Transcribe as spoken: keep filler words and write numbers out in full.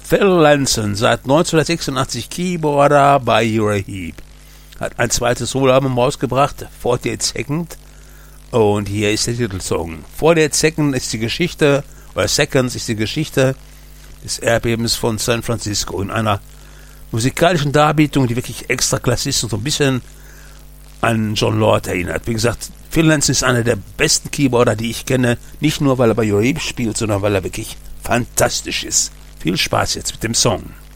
Phil Lanson, seit neunzehnhundertsechsundachtzig Keyboarder bei Uriah Heep, hat ein zweites Soloalbum rausgebracht, forty-eight Seconds, und hier ist der Titelsong. forty-eight Seconds ist die Geschichte, oder Seconds ist die Geschichte des Erdbebens von San Francisco in einer musikalischen Darbietung, die wirklich extra klasse ist und so ein bisschen an John Lord erinnert. Wie gesagt, Phil Lanson ist einer der besten Keyboarder, die ich kenne, nicht nur, weil er bei Uriah Heep spielt, sondern weil er wirklich fantastisch ist. Viel Spaß jetzt mit dem Song.